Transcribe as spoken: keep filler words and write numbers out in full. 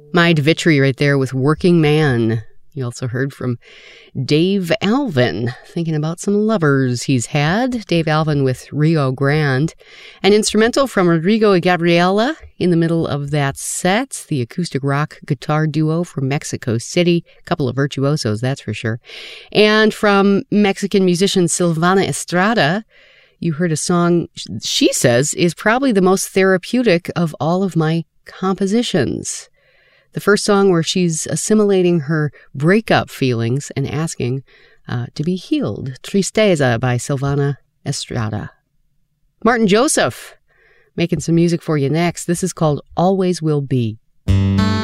Mind Vitry right there with Working Man. You also heard from Dave Alvin, thinking about some lovers he's had. Dave Alvin with Rio Grande. An instrumental from Rodrigo y Gabriela in the middle of that set. The acoustic rock guitar duo from Mexico City. A couple of virtuosos, that's for sure. And from Mexican musician Silvana Estrada, you heard a song she says is probably the most therapeutic of all of my compositions. The first song where she's assimilating her breakup feelings and asking uh, to be healed. Tristeza by Silvana Estrada. Martin Joseph making some music for you next. This is called Always Will Be.